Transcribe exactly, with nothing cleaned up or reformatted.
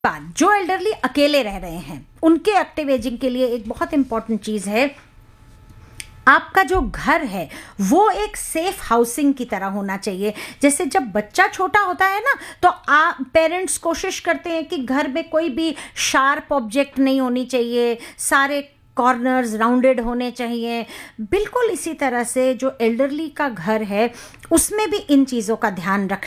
बाद जो एल्डरली अकेले रह रहे हैं उनके एक्टिव एजिंग के लिए एक बहुत इंपॉर्टेंट चीज़ है, आपका जो घर है वो एक सेफ हाउसिंग की तरह होना चाहिए। जैसे जब बच्चा छोटा होता है ना, तो आप पेरेंट्स कोशिश करते हैं कि घर में कोई भी शार्प ऑब्जेक्ट नहीं होनी चाहिए, सारे कॉर्नर्स राउंडेड होने चाहिए। बिल्कुल इसी तरह से जो एल्डरली का घर है उसमें भी इन चीज़ों का ध्यान रखना